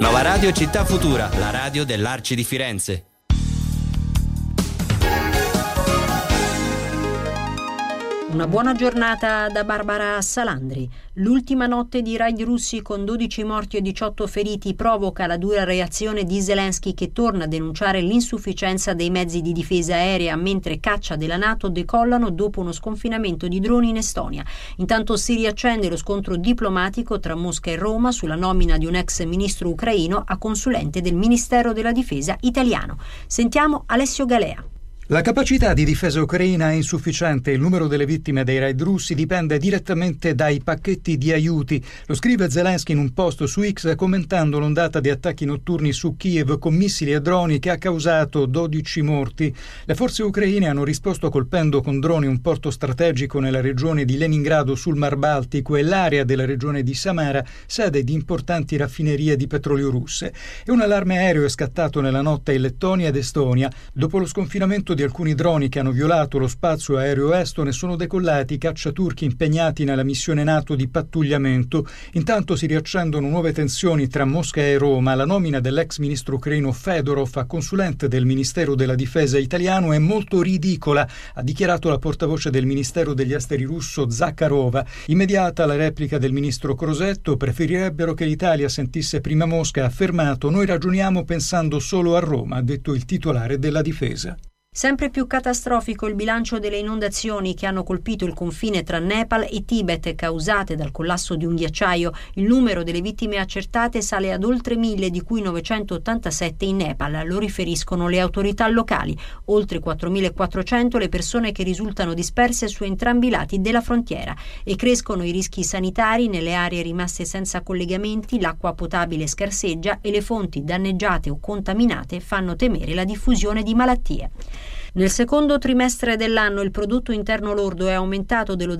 Nuova Radio Città Futura, la radio dell'Arci di Firenze. Una buona giornata da Barbara Salandri. L'ultima notte di raid russi con 12 morti e 18 feriti provoca la dura reazione di Zelensky, che torna a denunciare l'insufficienza dei mezzi di difesa aerea mentre caccia della NATO decollano dopo uno sconfinamento di droni in Estonia. Intanto si riaccende lo scontro diplomatico tra Mosca e Roma sulla nomina di un ex ministro ucraino a consulente del Ministero della Difesa italiano. Sentiamo Alessio Galea. La capacità di difesa ucraina è insufficiente e il numero delle vittime dei raid russi dipende direttamente dai pacchetti di aiuti. Lo scrive Zelensky in un post su X commentando l'ondata di attacchi notturni su Kiev con missili e droni che ha causato 12 morti. Le forze ucraine hanno risposto colpendo con droni un porto strategico nella regione di Leningrado sul Mar Baltico e l'area della regione di Samara, sede di importanti raffinerie di petrolio russe. E un allarme aereo è scattato nella notte in Lettonia ed Estonia. Dopo lo sconfinamento di alcuni droni che hanno violato lo spazio aereo estone, sono decollati i cacciaturchi impegnati nella missione NATO di pattugliamento. Intanto si riaccendono nuove tensioni tra Mosca e Roma. La nomina dell'ex ministro ucraino Fedorov a consulente del Ministero della Difesa italiano è molto ridicola, ha dichiarato la portavoce del Ministero degli Esteri russo Zakharova. Immediata la replica del ministro Crosetto: preferirebbero che l'Italia sentisse prima Mosca. Ha affermato: noi ragioniamo pensando solo a Roma, ha detto il titolare della difesa. Sempre più catastrofico il bilancio delle inondazioni che hanno colpito il confine tra Nepal e Tibet causate dal collasso di un ghiacciaio. Il numero delle vittime accertate sale ad oltre 1.000, di cui 987 in Nepal, lo riferiscono le autorità locali. Oltre 4.400 le persone che risultano disperse su entrambi i lati della frontiera, e crescono i rischi sanitari nelle aree rimaste senza collegamenti, l'acqua potabile scarseggia e le fonti danneggiate o contaminate fanno temere la diffusione di malattie. Nel secondo trimestre dell'anno il prodotto interno lordo è aumentato dello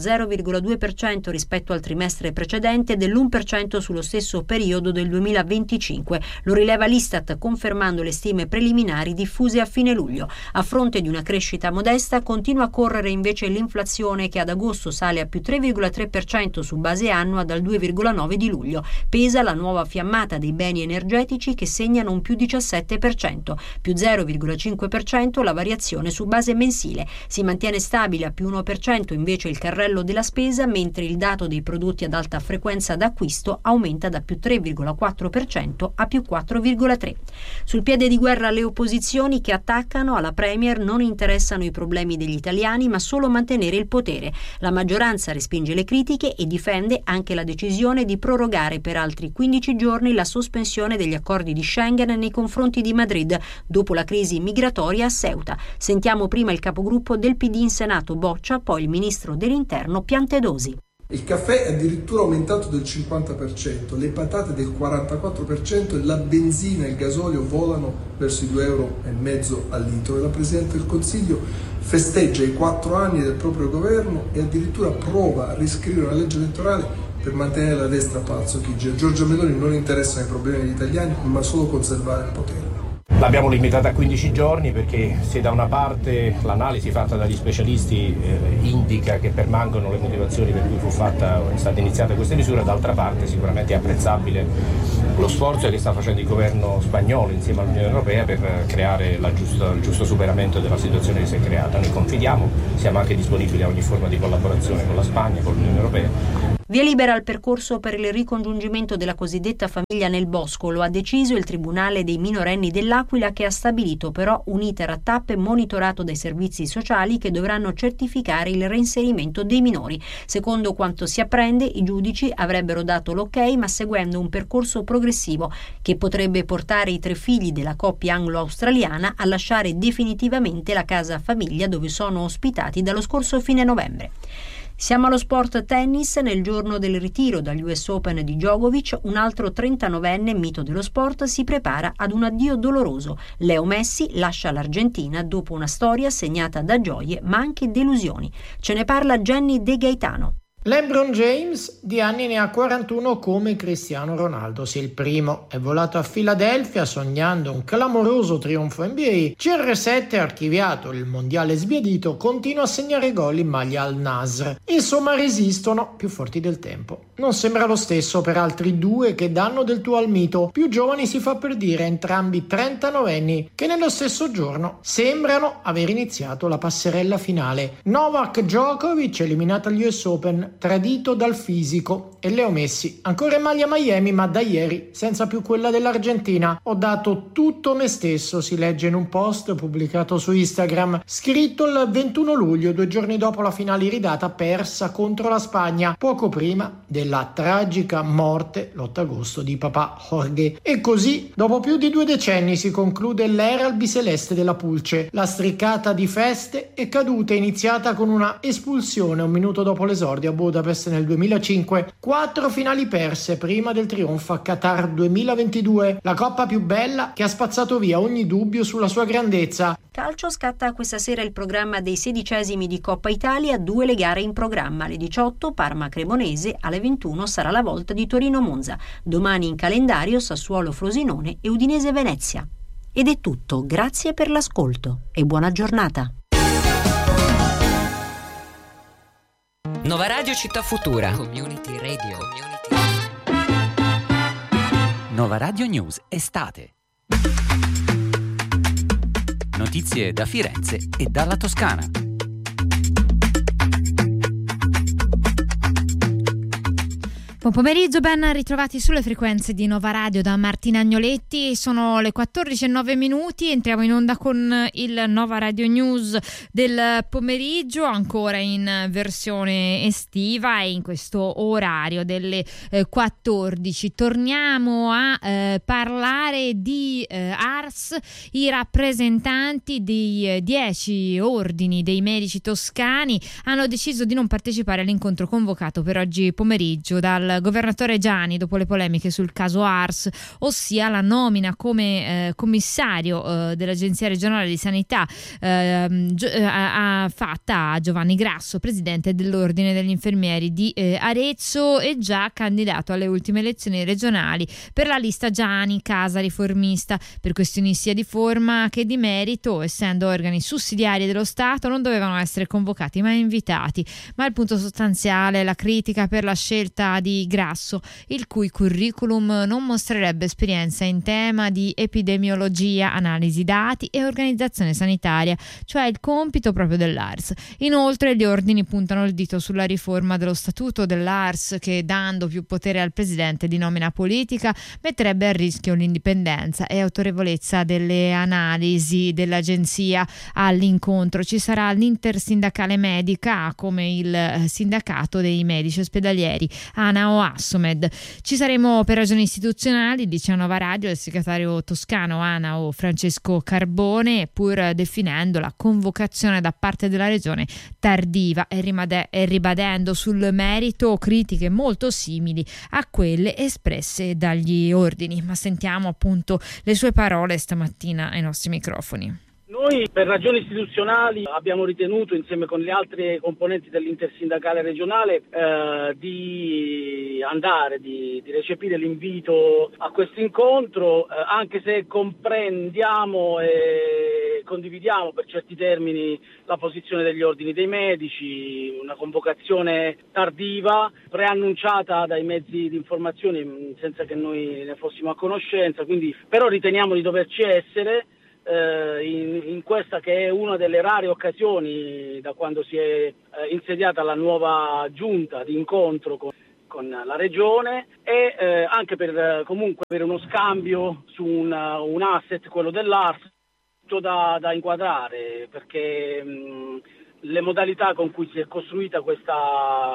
0,2% rispetto al trimestre precedente e dell'1% sullo stesso periodo del 2025. Lo rileva l'Istat, confermando le stime preliminari diffuse a fine luglio. A fronte di una crescita modesta, continua a correre invece l'inflazione, che ad agosto sale a più 3,3% su base annua dal 2,9% di luglio. Pesa la nuova fiammata dei beni energetici, che segnano un più 17%, più 0,5% la variazione su base mensile. Si mantiene stabile a più 1% invece il carrello della spesa, mentre il dato dei prodotti ad alta frequenza d'acquisto aumenta da più 3,4% a più 4,3%. Sul piede di guerra le opposizioni, che attaccano: alla Premier non interessano i problemi degli italiani ma solo mantenere il potere. La maggioranza respinge le critiche e difende anche la decisione di prorogare per altri 15 giorni la sospensione degli accordi di Schengen nei confronti di Madrid dopo la crisi migratoria a Ceuta. Sentiamo prima il capogruppo del PD in Senato Boccia, poi il ministro dell'Interno Piantedosi. Il caffè è addirittura aumentato del 50%, le patate del 44% e la benzina e il gasolio volano verso i 2,5 euro al litro. E la Presidente del Consiglio festeggia i 4 anni del proprio governo e addirittura prova a riscrivere una legge elettorale per mantenere la destra a Palazzo Chigi. A Giorgia Meloni non interessano i problemi degli italiani, ma solo conservare il potere. L'abbiamo limitata a 15 giorni perché, se da una parte l'analisi fatta dagli specialisti indica che permangono le motivazioni per cui è stata iniziata questa misura, d'altra parte sicuramente è apprezzabile lo sforzo che sta facendo il governo spagnolo insieme all'Unione Europea per creare il giusto superamento della situazione che si è creata. Noi confidiamo, siamo anche disponibili a ogni forma di collaborazione con la Spagna, con l'Unione Europea. Via libera al percorso per il ricongiungimento della cosiddetta famiglia nel bosco. Lo ha deciso il Tribunale dei minorenni dell'Aquila, che ha stabilito però un iter a tappe monitorato dai servizi sociali, che dovranno certificare il reinserimento dei minori. Secondo quanto si apprende, i giudici avrebbero dato l'ok, ma seguendo un percorso progressivo che potrebbe portare i 3 figli della coppia anglo-australiana a lasciare definitivamente la casa famiglia dove sono ospitati dallo scorso fine novembre. Siamo allo sport tennis. Nel giorno del ritiro dagli US Open di Djokovic, un altro 39enne mito dello sport si prepara ad un addio doloroso. Leo Messi lascia l'Argentina dopo una storia segnata da gioie ma anche delusioni. Ce ne parla Jenny De Gaetano. LeBron James di anni ne ha 41 come Cristiano Ronaldo, sia il primo. È volato a Filadelfia sognando un clamoroso trionfo NBA. CR7 ha archiviato il mondiale sbiadito, continua a segnare gol in maglia al Nasr. Insomma, resistono più forti del tempo. Non sembra lo stesso per altri due che danno del tuo al mito. Più giovani si fa per dire, entrambi 39enni, che nello stesso giorno sembrano aver iniziato la passerella finale. Novak Djokovic eliminato agli US Open, tradito dal fisico, e Leo Messi ancora in maglia Miami, ma da ieri senza più quella dell'Argentina. Ho dato tutto me stesso, si legge in un post pubblicato su Instagram, scritto il 21 luglio, 2 giorni dopo la finale iridata persa contro la Spagna, poco prima della tragica morte l'8 agosto di papà Jorge. E così, dopo più di 2 decenni, si conclude l'era albiceleste della Pulce. La stricata di feste è caduta, iniziata con una espulsione un minuto dopo l'esordio a Budapest nel 2005, 4 finali perse prima del trionfo a Qatar 2022, la coppa più bella che ha spazzato via ogni dubbio sulla sua grandezza. Calcio, scatta questa sera il programma dei 16esimi di Coppa Italia, 2 le gare in programma. Alle 18 Parma-Cremonese, alle 21 sarà la volta di Torino-Monza. Domani in calendario Sassuolo-Frosinone e Udinese-Venezia. Ed è tutto, grazie per l'ascolto e buona giornata. Nova Radio Città Futura. Community Radio. Nova Radio News Estate. Notizie da Firenze e dalla Toscana. Buon pomeriggio, ben ritrovati sulle frequenze di Nova Radio da Martina Agnoletti. Sono le 14:09, entriamo in onda con il Nova Radio News del pomeriggio, ancora in versione estiva e in questo orario delle 14. Torniamo a parlare di ARS. I rappresentanti dei 10 ordini dei medici toscani hanno deciso di non partecipare all'incontro convocato per oggi pomeriggio dal governatore Giani dopo le polemiche sul caso ARS, ossia la nomina come commissario dell'Agenzia regionale di sanità fatta a Giovanni Grasso, presidente dell'Ordine degli infermieri di Arezzo e già candidato alle ultime elezioni regionali per la lista Giani Casa Riformista. Per questioni sia di forma che di merito, essendo organi sussidiari dello Stato, non dovevano essere convocati ma invitati. Ma il punto sostanziale è la critica per la scelta di Grasso, il cui curriculum non mostrerebbe esperienza in tema di epidemiologia, analisi dati e organizzazione sanitaria, cioè il compito proprio dell'ARS. Inoltre gli ordini puntano il dito sulla riforma dello statuto dell'ARS che, dando più potere al presidente di nomina politica, metterebbe a rischio l'indipendenza e autorevolezza delle analisi dell'agenzia. All'incontro ci sarà l'intersindacale medica come il sindacato dei medici ospedalieri ANAO Assomed. Ci saremo per ragioni istituzionali, dice a Nova Radio il segretario toscano ANAO Francesco Carbone, pur definendo la convocazione da parte della regione tardiva e ribadendo sul merito critiche molto simili a quelle espresse dagli ordini. Ma sentiamo appunto le sue parole stamattina ai nostri microfoni. Noi per ragioni istituzionali abbiamo ritenuto, insieme con le altre componenti dell'intersindacale regionale, di recepire l'invito a questo incontro, anche se comprendiamo e condividiamo per certi termini la posizione degli ordini dei medici, una convocazione tardiva, preannunciata dai mezzi di informazione senza che noi ne fossimo a conoscenza, quindi però riteniamo di doverci essere. In questa che è una delle rare occasioni da quando si è insediata la nuova giunta di incontro con la regione e anche per uno scambio su un asset, quello dell'ARS, tutto da inquadrare, perché le modalità con cui si è costruita questa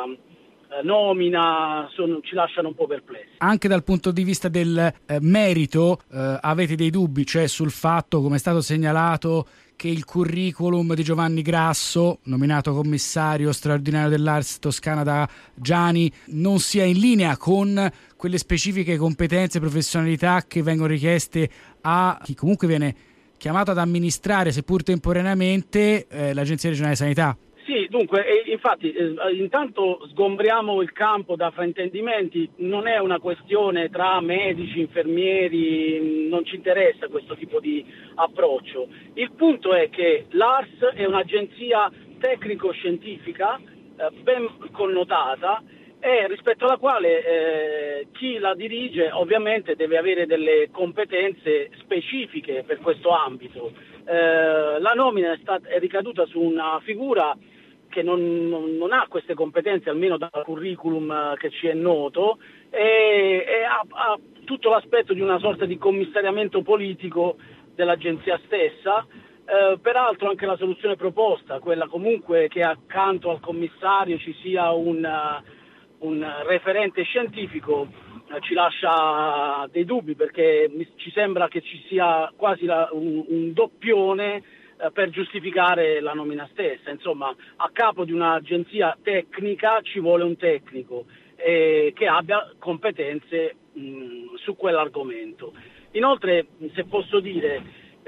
nomina ci lasciano un po' perplessi. Anche dal punto di vista del merito avete dei dubbi, cioè sul fatto, come è stato segnalato, che il curriculum di Giovanni Grasso, nominato commissario straordinario dell'ARS Toscana da Giani, non sia in linea con quelle specifiche competenze e professionalità che vengono richieste a chi comunque viene chiamato ad amministrare, seppur temporaneamente, l'Agenzia regionale di sanità. Sì, dunque, infatti, intanto sgombriamo il campo da fraintendimenti, non è una questione tra medici, infermieri, non ci interessa questo tipo di approccio. Il punto è che l'ARS è un'agenzia tecnico-scientifica ben connotata e rispetto alla quale chi la dirige ovviamente deve avere delle competenze specifiche per questo ambito. La nomina è ricaduta su una figura che non ha queste competenze, almeno dal curriculum che ci è noto, e ha tutto l'aspetto di una sorta di commissariamento politico dell'agenzia stessa. Peraltro anche la soluzione proposta, quella comunque che accanto al commissario ci sia un referente scientifico, ci lascia dei dubbi, perché ci sembra che ci sia quasi un doppione per giustificare la nomina stessa. Insomma, a capo di un'agenzia tecnica ci vuole un tecnico che abbia competenze su quell'argomento. Inoltre, se posso dire,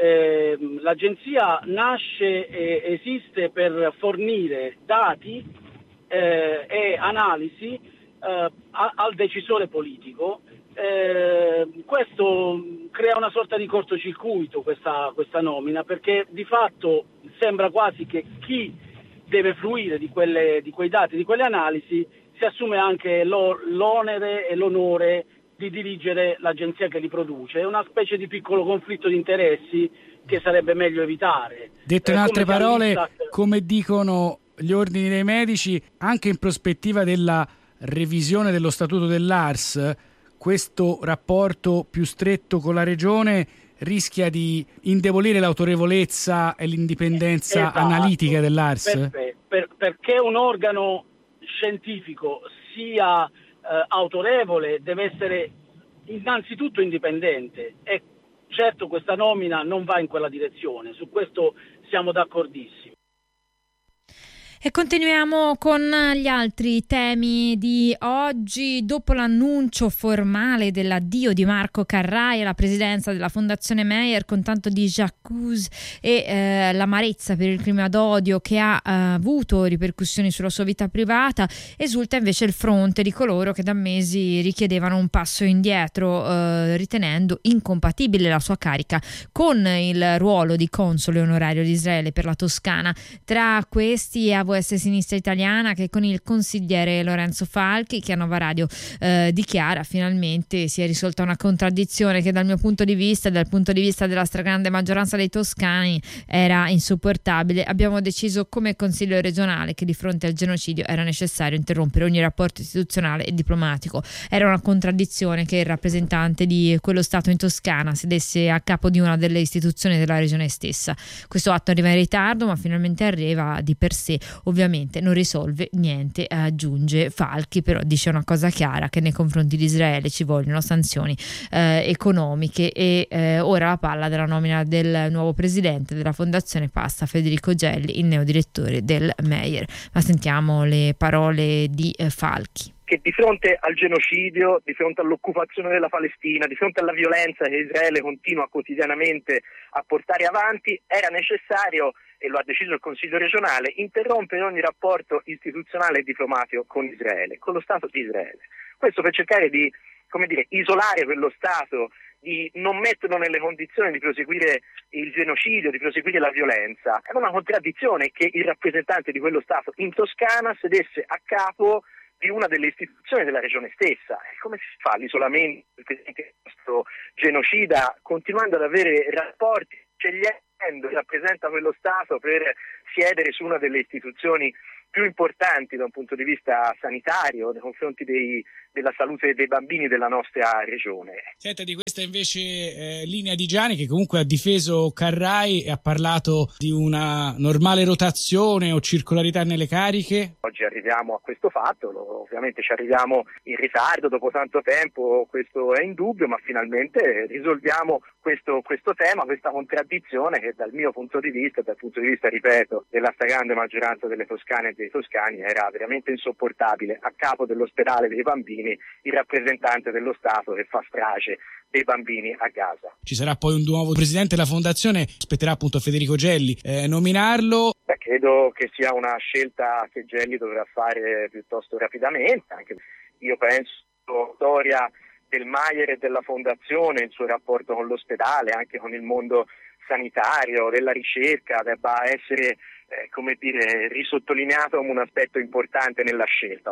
l'agenzia nasce e esiste per fornire dati e analisi al decisore politico. Questo crea una sorta di cortocircuito, questa nomina, perché di fatto sembra quasi che chi deve fruire di quei dati, di quelle analisi, si assume anche l'onere e l'onore di dirigere l'agenzia che li produce. È una specie di piccolo conflitto di interessi che sarebbe meglio evitare. Detto in altre parole, come dicono gli ordini dei medici, anche in prospettiva della revisione dello statuto dell'ARS, questo rapporto più stretto con la regione rischia di indebolire l'autorevolezza e l'indipendenza analitica dell'ARS? Perché un organo scientifico sia autorevole deve essere innanzitutto indipendente, e certo questa nomina non va in quella direzione, su questo siamo d'accordissimo. E continuiamo con gli altri temi di oggi. Dopo l'annuncio formale dell'addio di Marco Carrai alla presidenza della Fondazione Meyer, con tanto di j'accuse e l'amarezza per il clima d'odio che ha avuto ripercussioni sulla sua vita privata, esulta invece il fronte di coloro che da mesi richiedevano un passo indietro, ritenendo incompatibile la sua carica con il ruolo di console onorario di Israele per la Toscana. Tra questi AVS Sinistra Italiana, che con il consigliere Lorenzo Falchi, che a Nova Radio dichiara: finalmente si è risolta una contraddizione che dal mio punto di vista e dal punto di vista della stragrande maggioranza dei toscani era insopportabile. Abbiamo deciso come Consiglio regionale che di fronte al genocidio era necessario interrompere ogni rapporto istituzionale e diplomatico. Era una contraddizione che il rappresentante di quello Stato in Toscana sedesse a capo di una delle istituzioni della regione stessa. Questo atto arriva in ritardo, ma finalmente arriva. Di per sé ovviamente non risolve niente, aggiunge Falchi, però dice una cosa chiara, che nei confronti di Israele ci vogliono sanzioni economiche. E ora la palla della nomina del nuovo presidente della fondazione passa a Federico Gelli, il neodirettore del Meyer. Ma sentiamo le parole di Falchi. Che di fronte al genocidio, di fronte all'occupazione della Palestina, di fronte alla violenza che Israele continua quotidianamente a portare avanti, era necessario, e lo ha deciso il Consiglio regionale, interrompere ogni rapporto istituzionale e diplomatico con Israele, con lo Stato di Israele. Questo per cercare di, isolare quello Stato, di non metterlo nelle condizioni di proseguire il genocidio, di proseguire la violenza. Era una contraddizione che il rappresentante di quello Stato in Toscana sedesse a capo di una delle istituzioni della regione stessa. Come si fa l'isolamento del presidente questo genocida, continuando ad avere rapporti, scegliendo chi rappresenta quello Stato per siedere su una delle istituzioni più importanti da un punto di vista sanitario nei confronti della salute dei bambini della nostra regione. Senta, di questa invece linea di Gianni, che comunque ha difeso Carrai e ha parlato di una normale rotazione o circolarità nelle cariche. Oggi arriviamo a questo fatto, ovviamente ci arriviamo in ritardo dopo tanto tempo, questo è indubbio, ma finalmente risolviamo questo tema, questa contraddizione che dal mio punto di vista, dal punto di vista, ripeto, della stragrande maggioranza delle toscane e dei toscani, era veramente insopportabile. A capo dell'ospedale dei bambini il rappresentante dello Stato che fa strage dei bambini a Gaza. Ci sarà poi un nuovo presidente della fondazione, spetterà appunto a Federico Gelli nominarlo. Che Credo che sia una scelta che Gelli dovrà fare piuttosto rapidamente, anche io penso la storia del Maier e della Fondazione, il suo rapporto con l'ospedale, anche con il mondo sanitario, della ricerca, debba essere risottolineato come un aspetto importante nella scelta.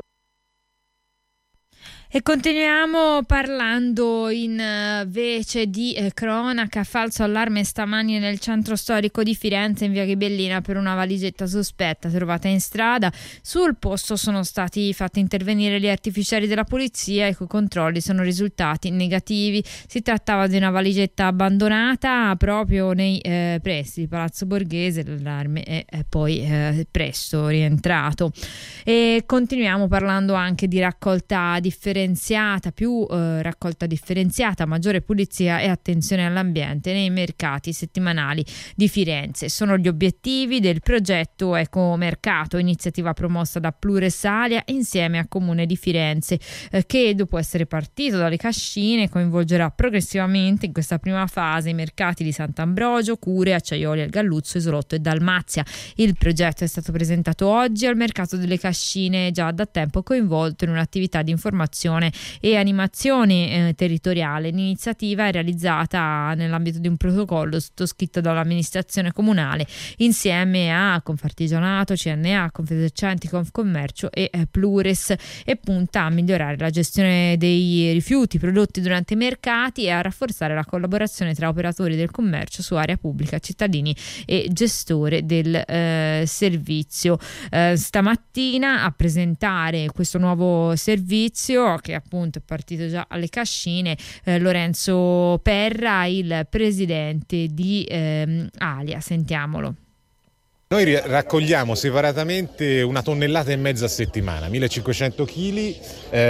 E continuiamo parlando invece di cronaca. Falso allarme stamani nel centro storico di Firenze, in via Ghibellina, per una valigetta sospetta trovata in strada. Sul posto sono stati fatti intervenire gli artificieri della polizia, i cui controlli sono risultati negativi. Si trattava di una valigetta abbandonata proprio nei pressi di Palazzo Borghese. L'allarme è poi presto rientrato. E continuiamo parlando anche di raccolta differenziata, raccolta differenziata, maggiore pulizia e attenzione all'ambiente nei mercati settimanali di Firenze. Sono gli obiettivi del progetto Ecomercato, iniziativa promossa da Pluressalia insieme a Comune di Firenze, che dopo essere partito dalle Cascine coinvolgerà progressivamente in questa prima fase i mercati di Sant'Ambrogio, Cure, Acciaioli, Galluzzo, Isolotto e Dalmazia. Il progetto è stato presentato oggi al mercato delle Cascine, già da tempo coinvolto in un'attività di informazione e animazione territoriale. L'iniziativa è realizzata nell'ambito di un protocollo sottoscritto dall'amministrazione comunale insieme a Confartigianato, CNA, Confesercenti, Confcommercio e Plures, e punta a migliorare la gestione dei rifiuti prodotti durante i mercati e a rafforzare la collaborazione tra operatori del commercio su area pubblica, cittadini e gestore del servizio. Stamattina a presentare questo nuovo servizio, che appunto è partito già alle Cascine, Lorenzo Perra, il presidente di Alia. Sentiamolo. Noi raccogliamo separatamente 1,5 tonnellate a settimana, 1500 kg,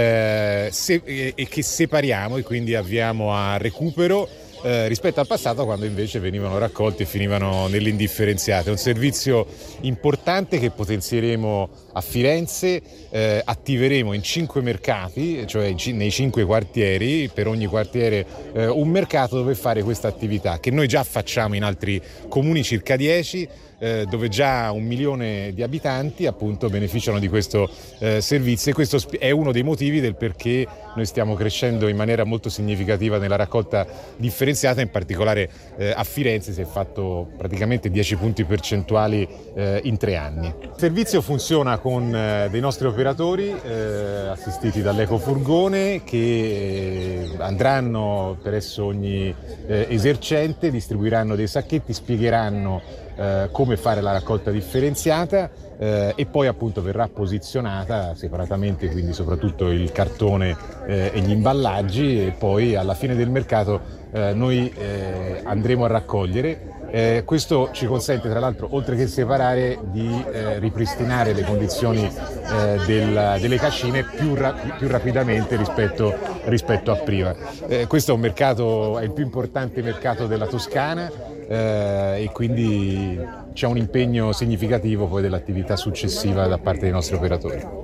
e che separiamo e quindi avviamo a recupero rispetto al passato, quando invece venivano raccolti e finivano nell'indifferenziata. È un servizio importante che potenzieremo a Firenze, attiveremo in 5 mercati, cioè nei 5 quartieri, per ogni quartiere un mercato dove fare questa attività, che noi già facciamo in altri comuni, circa 10, dove già 1 milione di abitanti appunto beneficiano di questo servizio, e questo è uno dei motivi del perché noi stiamo crescendo in maniera molto significativa nella raccolta differenziata. In particolare a Firenze si è fatto praticamente 10 punti percentuali in 3 anni. Il servizio funziona con dei nostri operatori assistiti dall'ecofurgone, che andranno presso ogni esercente, distribuiranno dei sacchetti, spiegheranno come fare la raccolta differenziata, e poi appunto verrà posizionata separatamente, quindi soprattutto il cartone e gli imballaggi, e poi alla fine del mercato noi andremo a raccogliere. Questo ci consente, tra l'altro, oltre che separare, di ripristinare le condizioni delle cascine più rapidamente rispetto a prima. Questo è un mercato, è il più importante mercato della Toscana, e quindi c'è un impegno significativo poi dell'attività successiva da parte dei nostri operatori.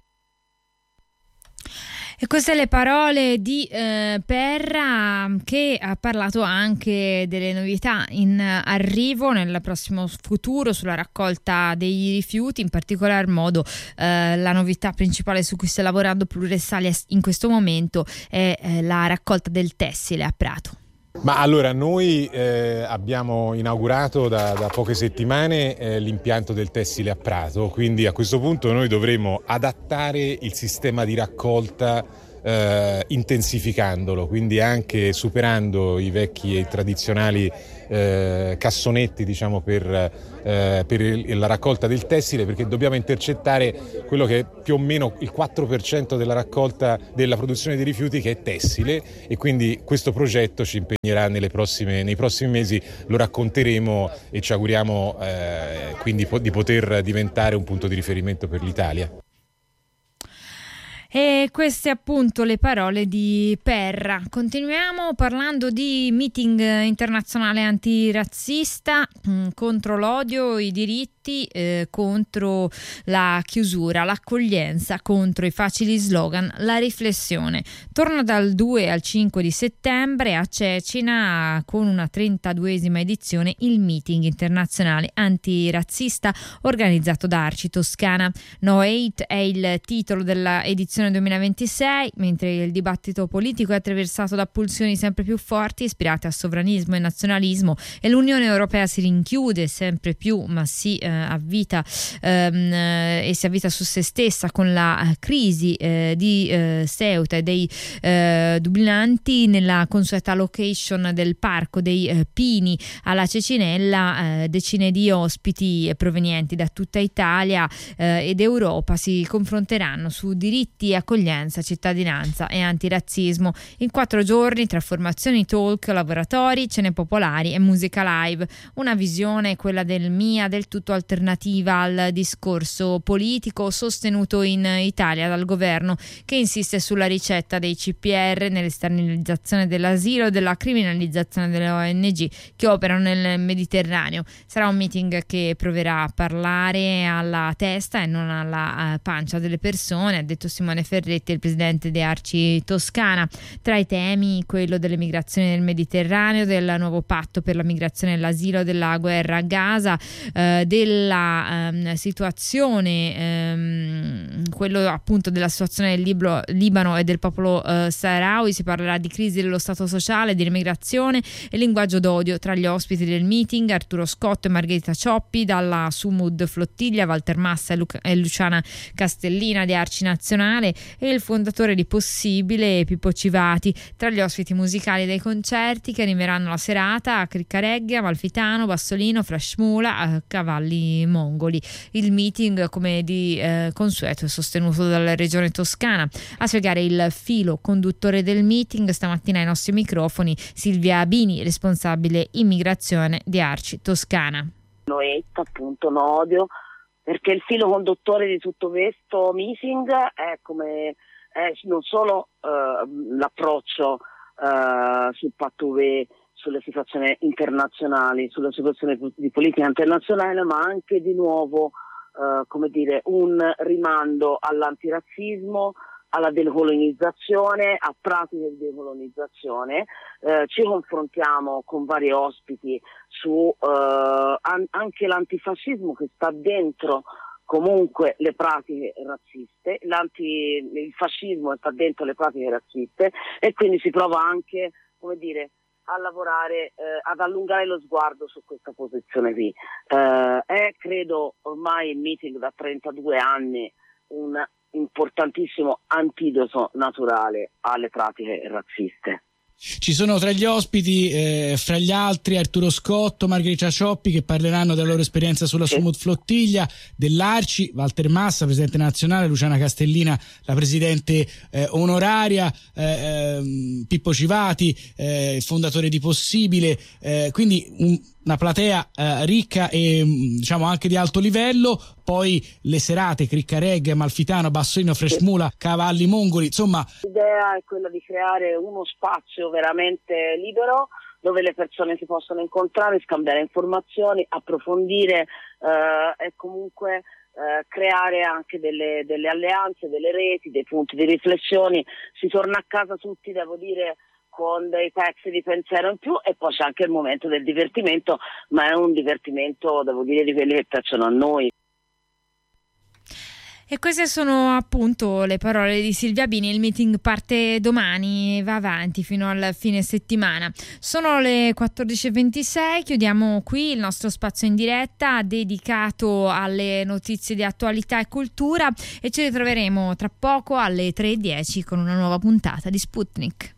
E queste le parole di Perra, che ha parlato anche delle novità in arrivo nel prossimo futuro sulla raccolta dei rifiuti. In particolar modo la novità principale su cui sta lavorando Pluressalia in questo momento è la raccolta del tessile a Prato. Ma allora, noi abbiamo inaugurato da poche settimane l'impianto del tessile a Prato, quindi a questo punto noi dovremo adattare il sistema di raccolta intensificandolo, quindi anche superando i vecchi e tradizionali cassonetti, diciamo, per la raccolta del tessile, perché dobbiamo intercettare quello che è più o meno il 4% della raccolta della produzione di rifiuti, che è tessile, e quindi questo progetto ci impegnerà nei prossimi mesi, lo racconteremo e ci auguriamo quindi di poter diventare un punto di riferimento per l'Italia. E queste appunto le parole di Perra. Continuiamo parlando di meeting internazionale antirazzista contro l'odio, i diritti tutti contro la chiusura, l'accoglienza contro i facili slogan, la riflessione. Torna dal 2 al 5 di settembre a Cecina con una 32esima edizione il meeting internazionale antirazzista organizzato da Arci Toscana. No Hate è il titolo della edizione 2026, mentre il dibattito politico è attraversato da pulsioni sempre più forti ispirate a sovranismo e nazionalismo e l'Unione Europea si rinchiude sempre più, ma si avvita e si avvita su se stessa con la crisi di Ceuta e dei dublinanti nella consueta location del Parco dei Pini alla Cecinella. Decine di ospiti provenienti da tutta Italia ed Europa si confronteranno su diritti, accoglienza, cittadinanza e antirazzismo in 4 giorni tra formazioni, talk, laboratori, cene popolari e musica live. Una visione, quella del MIA, del tutto alternativa al discorso politico sostenuto in Italia dal governo, che insiste sulla ricetta dei CPR nell'esternalizzazione dell'asilo e della criminalizzazione delle ONG che operano nel Mediterraneo. Sarà un meeting che proverà a parlare alla testa e non alla pancia delle persone, ha detto Simone Ferretti, il presidente di Arci Toscana. Tra i temi quello delle migrazioni nel Mediterraneo, del nuovo patto per la migrazione e l'asilo, della guerra a Gaza, della situazione, quello appunto della situazione del Libano e del popolo saharaui. Si parlerà di crisi dello stato sociale, di immigrazione e linguaggio d'odio. Tra gli ospiti del meeting Arturo Scotto e Margherita Cioppi dalla Sumud Flottiglia, Walter Massa e Luciana Castellina di Arci Nazionale e il fondatore di Possibile Pippo Civati. Tra gli ospiti musicali dei concerti che animeranno la serata Criccaregghia, Amalfitano, Bassolino, Freshmula, Cavalli Mongoli. Il meeting, come di consueto, è sostenuto dalla Regione Toscana. A spiegare il filo conduttore del meeting stamattina ai nostri microfoni Silvia Bini, responsabile immigrazione di Arci Toscana. Noetta, appunto, no odio, perché il filo conduttore di tutto questo meeting è non solo l'approccio sul patto UE, sulle situazioni internazionali, sulla situazione di politica internazionale, ma anche di nuovo un rimando all'antirazzismo, alla decolonizzazione, a pratiche di decolonizzazione. Ci confrontiamo con vari ospiti su anche l'antifascismo che sta dentro comunque le pratiche razziste, il fascismo sta dentro le pratiche razziste e quindi si prova anche, a lavorare, ad allungare lo sguardo su questa posizione qui. È credo ormai il meeting da 32 anni un importantissimo antidoto naturale alle pratiche razziste. Ci sono tra gli ospiti, fra gli altri, Arturo Scotto, Margherita Cioppi, che parleranno della loro esperienza sulla Sumud Flottiglia, dell'Arci, Walter Massa, presidente nazionale, Luciana Castellina, la presidente onoraria, Pippo Civati, fondatore di Possibile, quindi una platea ricca e anche di alto livello. Poi le serate Criccaregghia, Amalfitano, Bassolino, Freshmula, Cavalli Mongoli, insomma. L'idea è quella di creare uno spazio veramente libero dove le persone si possono incontrare, scambiare informazioni, approfondire e comunque creare anche delle alleanze, delle reti, dei punti di riflessione. Si torna a casa tutti, devo dire, con dei pezzi di pensiero in più, e poi c'è anche il momento del divertimento, ma è un divertimento, devo dire, di quelli che piacciono a noi. E queste sono appunto le parole di Silvia Bini. Il meeting parte domani e va avanti fino al fine settimana. Sono le 14.26, chiudiamo qui il nostro spazio in diretta dedicato alle notizie di attualità e cultura e ci ritroveremo tra poco alle 3.10 con una nuova puntata di Sputnik.